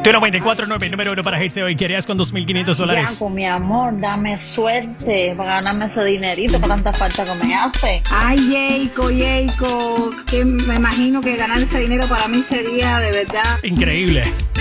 Tu 94.9, número uno para Hits de hoy. ¿Qué harías con $2,500? Yaco, mi amor, dame suerte para ganarme ese dinerito que tanta falta que me hace. Ay, Jayco, que me imagino que ganar ese dinero para mí sería de verdad Increíble.